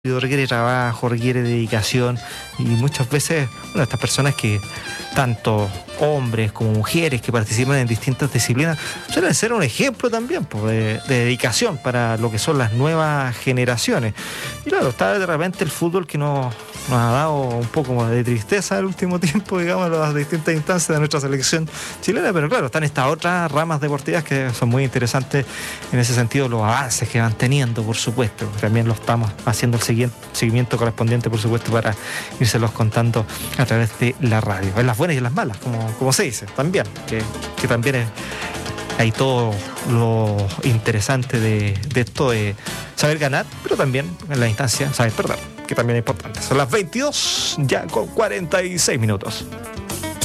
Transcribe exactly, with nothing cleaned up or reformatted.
requiere trabajo, requiere dedicación y muchas veces, bueno, estas personas que, tanto hombres como mujeres que participan en distintas disciplinas, suelen ser un ejemplo también pues, de, de dedicación para lo que son las nuevas generaciones. Y claro, está de repente el fútbol que nos, nos ha dado un poco de tristeza el último tiempo, digamos, las distintas instancias de nuestra selección chilena, pero claro, están estas otras ramas deportivas que son muy interesantes en ese sentido, los avances que van teniendo, por supuesto. También lo estamos haciendo el siguiente, seguimiento correspondiente, por supuesto, para irselos contando a través de la radio. En las buenas y en las malas, como, como se dice, también, que, que también es, hay todo lo interesante de, de esto de saber ganar, pero también en la instancia saber perder, que también es importante. Son las veintidós, ya con cuarenta y seis minutos.